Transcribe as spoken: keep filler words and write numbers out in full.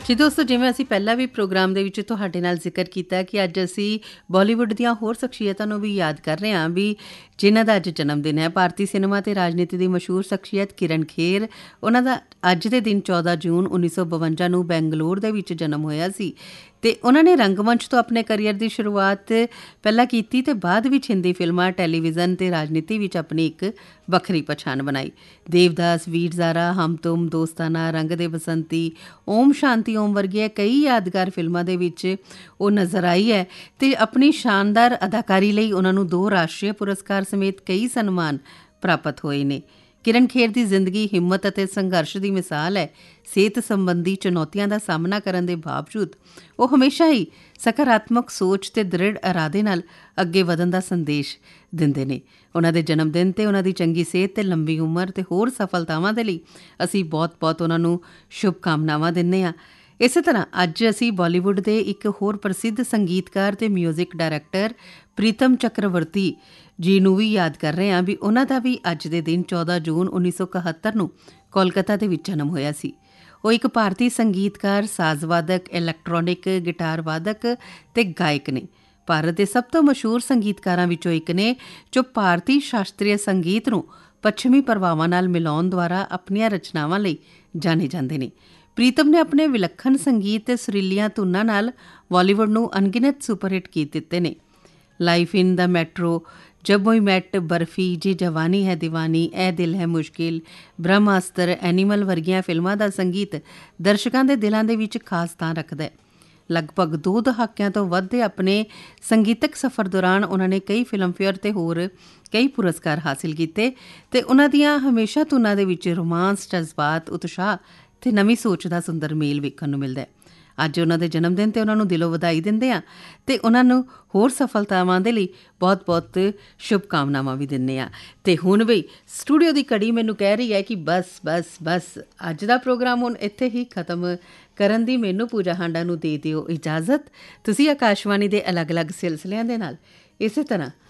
ਜੀ ਦੋਸਤੋ, ਜਿਵੇਂ ਅਸੀਂ ਪਹਿਲਾਂ ਵੀ ਪ੍ਰੋਗਰਾਮ ਦੇ ਵਿੱਚ ਤੁਹਾਡੇ ਨਾਲ ਜ਼ਿਕਰ ਕੀਤਾ ਕਿ ਅੱਜ ਅਸੀਂ ਬਾਲੀਵੁੱਡ ਦੀਆਂ ਹੋਰ ਸ਼ਖਸੀਅਤਾਂ ਨੂੰ ਵੀ ਯਾਦ ਕਰ ਰਹੇ ਹਾਂ ਵੀ ਜਿਨ੍ਹਾਂ ਦਾ ਅੱਜ ਜਨਮ ਦਿਨ ਹੈ। ਭਾਰਤੀ ਸਿਨੇਮਾ ਅਤੇ ਰਾਜਨੀਤੀ ਦੀ ਮਸ਼ਹੂਰ ਸ਼ਖਸੀਅਤ ਕਿਰਨ ਖੇਰ, ਉਹਨਾਂ ਦਾ ਅੱਜ ਦੇ ਦਿਨ ਚੌਦਾਂ ਜੂਨ ਉੱਨੀ ਸੌ ਬਵੰਜਾ ਨੂੰ ਬੈਂਗਲੌਰ ਦੇ ਵਿੱਚ ਜਨਮ ਹੋਇਆ ਸੀ ਅਤੇ ਉਹਨਾਂ ਨੇ ਰੰਗਮੰਚ ਤੋਂ ਆਪਣੇ ਕਰੀਅਰ ਦੀ ਸ਼ੁਰੂਆਤ ਪਹਿਲਾਂ ਕੀਤੀ ਅਤੇ ਬਾਅਦ ਵਿੱਚ ਹਿੰਦੀ ਫਿਲਮਾਂ, ਟੈਲੀਵਿਜ਼ਨ ਅਤੇ ਰਾਜਨੀਤੀ ਵਿੱਚ ਆਪਣੀ ਇੱਕ ਵੱਖਰੀ ਪਛਾਣ ਬਣਾਈ। ਦੇਵਦਾਸ, ਵੀਰ ਜ਼ਾਰਾ, ਹਮ ਤੁਮ, ਦੋਸਤਾਨਾ, ਰੰਗ ਦੇ ਬਸੰਤੀ, ਓਮ ਸ਼ਾਂਤੀ ਓਮ ਵਰਗੀਆਂ ਕਈ ਯਾਦਗਾਰ ਫਿਲਮਾਂ ਦੇ ਵਿੱਚ ਉਹ ਨਜ਼ਰ ਆਈ ਹੈ ਅਤੇ ਆਪਣੀ ਸ਼ਾਨਦਾਰ ਅਦਾਕਾਰੀ ਲਈ ਉਹਨਾਂ ਨੂੰ ਦੋ ਰਾਸ਼ਟਰੀ ਪੁਰਸਕਾਰ ਸਮੇਤ ਕਈ ਸਨਮਾਨ ਪ੍ਰਾਪਤ ਹੋਏ ਨੇ। ਕਿਰਨ ਖੇਰ ਦੀ ਜ਼ਿੰਦਗੀ ਹਿੰਮਤ ਅਤੇ ਸੰਘਰਸ਼ ਦੀ ਮਿਸਾਲ ਹੈ। ਸਿਹਤ ਸੰਬੰਧੀ ਚੁਣੌਤੀਆਂ ਦਾ ਸਾਹਮਣਾ ਕਰਨ ਦੇ ਬਾਵਜੂਦ ਉਹ ਹਮੇਸ਼ਾ ਹੀ ਸਕਾਰਾਤਮਕ ਸੋਚ ਅਤੇ ਦ੍ਰਿੜ ਇਰਾਦੇ ਨਾਲ ਅੱਗੇ ਵਧਣ ਦਾ ਸੰਦੇਸ਼ ਦਿੰਦੇ ਨੇ। ਉਹਨਾਂ ਦੇ ਜਨਮ ਦਿਨ 'ਤੇ ਉਹਨਾਂ ਦੀ ਚੰਗੀ ਸਿਹਤ ਅਤੇ ਲੰਬੀ ਉਮਰ ਅਤੇ ਹੋਰ ਸਫਲਤਾਵਾਂ ਦੇ ਲਈ ਅਸੀਂ ਬਹੁਤ ਬਹੁਤ ਉਹਨਾਂ ਨੂੰ ਸ਼ੁਭਕਾਮਨਾਵਾਂ ਦਿੰਦੇ ਹਾਂ। ਇਸੇ ਤਰ੍ਹਾਂ ਅੱਜ ਅਸੀਂ ਬਾਲੀਵੁੱਡ ਦੇ ਇੱਕ ਹੋਰ ਪ੍ਰਸਿੱਧ ਸੰਗੀਤਕਾਰ ਅਤੇ ਮਿਊਜ਼ਿਕ ਡਾਇਰੈਕਟਰ ਪ੍ਰੀਤਮ ਚੱਕਰਵਰਤੀ ਜੀ ਨੂੰ ਵੀ ਯਾਦ ਕਰ ਰਹੇ ਹਾਂ ਵੀ ਉਹਨਾਂ ਦਾ ਵੀ ਅੱਜ ਦੇ ਦਿਨ ਚੌਦਾਂ ਜੂਨ ਉੱਨੀ ਸੌ ਇਕਹੱਤਰ ਨੂੰ ਕੋਲਕਾਤਾ ਦੇ ਵਿੱਚ ਜਨਮ ਹੋਇਆ ਸੀ। ਉਹ ਇੱਕ ਭਾਰਤੀ ਸੰਗੀਤਕਾਰ, ਸਾਜ਼ਵਾਦਕ, ਇਲੈਕਟ੍ਰੋਨਿਕ ਗਿਟਾਰ ਵਾਦਕ ਅਤੇ ਗਾਇਕ ਨੇ। ਭਾਰਤ ਦੇ ਸਭ ਤੋਂ ਮਸ਼ਹੂਰ ਸੰਗੀਤਕਾਰਾਂ ਵਿੱਚੋਂ ਇੱਕ ਨੇ ਜੋ ਭਾਰਤੀ ਸ਼ਾਸਤਰੀ ਸੰਗੀਤ ਨੂੰ ਪੱਛਮੀ ਪ੍ਰਭਾਵਾਂ ਨਾਲ ਮਿਲਾਉਣ ਦੁਆਰਾ ਆਪਣੀਆਂ ਰਚਨਾਵਾਂ ਲਈ ਜਾਣੇ ਜਾਂਦੇ ਨੇ। ਪ੍ਰੀਤਮ ਨੇ ਆਪਣੇ ਵਿਲੱਖਣ ਸੰਗੀਤ ਅਤੇ ਸੁਰੀਲੀਆਂ ਧੁਨਾਂ ਨਾਲ ਬਾਲੀਵੁੱਡ ਨੂੰ ਅਣਗਿਣਤ ਸੁਪਰਹਿੱਟ ਗੀਤ ਦਿੱਤੇ ਨੇ। ਲਾਈਫ ਇਨ ਦਾ ਮੈਟਰੋ, ਜਬ ਵੀ ਮੈਟ, ਬਰਫੀ, ਜੇ ਜਵਾਨੀ ਹੈ ਦੀਵਾਨੀ, ਇਹ ਦਿਲ ਹੈ ਮੁਸ਼ਕਿਲ, ਬ੍ਰਹਮਾਸਤਰ, ਐਨੀਮਲ ਵਰਗੀਆਂ ਫਿਲਮਾਂ ਦਾ ਸੰਗੀਤ ਦਰਸ਼ਕਾਂ ਦੇ ਦਿਲਾਂ ਦੇ ਵਿੱਚ ਖਾਸ ਥਾਂ ਰੱਖਦਾ ਹੈ। ਲਗਭਗ ਦੋ ਦਹਾਕਿਆਂ ਤੋਂ ਵੱਧ ਦੇ ਆਪਣੇ ਸੰਗੀਤਕ ਸਫ਼ਰ ਦੌਰਾਨ ਉਹਨਾਂ ਨੇ ਕਈ ਫਿਲਮਫੇਅਰ ਅਤੇ ਹੋਰ ਕਈ ਪੁਰਸਕਾਰ ਹਾਸਿਲ ਕੀਤੇ ਅਤੇ ਉਹਨਾਂ ਦੀਆਂ ਹਮੇਸ਼ਾ ਧੁਨਾਂ ਦੇ ਵਿੱਚ ਰੋਮਾਂਸ, ਜਜ਼ਬਾਤ, ਉਤਸ਼ਾਹ ਅਤੇ ਨਵੀਂ ਸੋਚ ਦਾ ਸੁੰਦਰ ਮੇਲ ਵੇਖਣ ਨੂੰ ਮਿਲਦਾ ਹੈ। ਅੱਜ ਉਹਨਾਂ ਦੇ ਜਨਮ ਦਿਨ 'ਤੇ ਉਹਨਾਂ ਨੂੰ ਦਿਲੋਂ ਵਧਾਈ ਦਿੰਦੇ ਹਾਂ ਅਤੇ ਉਹਨਾਂ ਨੂੰ ਹੋਰ ਸਫਲਤਾਵਾਂ ਦੇ ਲਈ ਬਹੁਤ ਬਹੁਤ ਸ਼ੁਭਕਾਮਨਾਵਾਂ ਵੀ ਦਿੰਦੇ ਹਾਂ। ਅਤੇ ਹੁਣ ਵੀ ਸਟੂਡੀਓ ਦੀ ਘੜੀ ਮੈਨੂੰ ਕਹਿ ਰਹੀ ਹੈ ਕਿ ਬਸ ਬਸ ਬਸ ਅੱਜ ਦਾ ਪ੍ਰੋਗਰਾਮ ਹੁਣ ਇੱਥੇ ਹੀ ਖਤਮ ਕਰਨ ਦੀ ਮੈਨੂੰ ਪੂਜਾ ਹਾਂਡਾ ਨੂੰ ਦੇ ਦਿਓ ਇਜਾਜ਼ਤ। ਤੁਸੀਂ ਆਕਾਸ਼ਵਾਣੀ ਦੇ ਅਲੱਗ ਅਲੱਗ ਸਿਲਸਿਲਿਆਂ ਦੇ ਨਾਲ ਇਸੇ ਤਰ੍ਹਾਂ